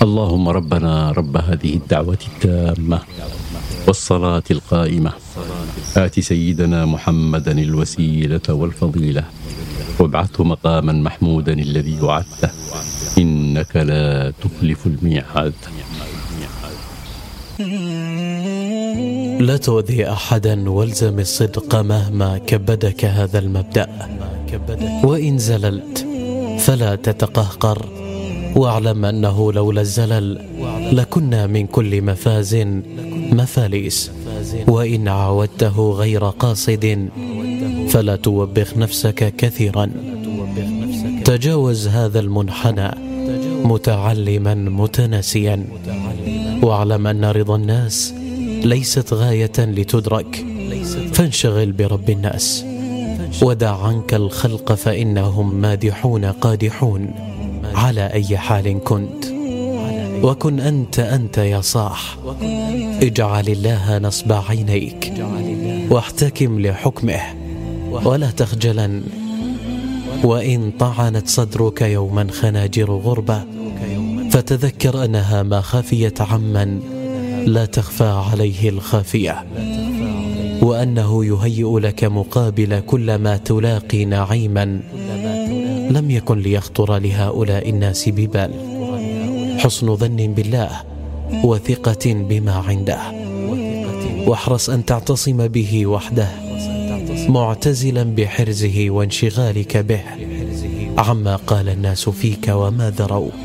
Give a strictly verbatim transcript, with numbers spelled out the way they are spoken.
اللهم ربنا رب هذه الدعوة التامة والصلاة القائمة آت سيدنا محمدا الوسيلة والفضيلة وابعثه مقاما محمودا الذي وعدته إنك لا تخلف الميعاد. لا تؤذي أحدا والزم الصدق مهما كبدك هذا المبدأ، وإن زللت فلا تتقهقر، واعلم أنه لولا الزلل لكنا من كل مفاز مفاليس، وإن عودته غير قاصد فلا توبخ نفسك كثيرا. تجاوز هذا المنحنى متعلما متناسيا، واعلم أن رضا الناس ليست غاية لتدرك، فانشغل برب الناس ودع عنك الخلق فإنهم مادحون قادحون على أي حال كنت. وكن أنت أنت يا صاح، اجعل الله نصب عينيك واحتكم لحكمه ولا تخجلا، وإن طعنت صدرك يوما خناجر غربة فتذكر أنها ما خفيت عمن لا تخفى عليه الخافية، وأنه يهيئ لك مقابل كل ما تلاقي نعيما لم يكن ليخطر لهؤلاء الناس ببال. حسن ظن بالله وثقة بما عنده، واحرص أن تعتصم به وحده معتزلا بحرزه وانشغالك به عما قال الناس فيك وما ذروا.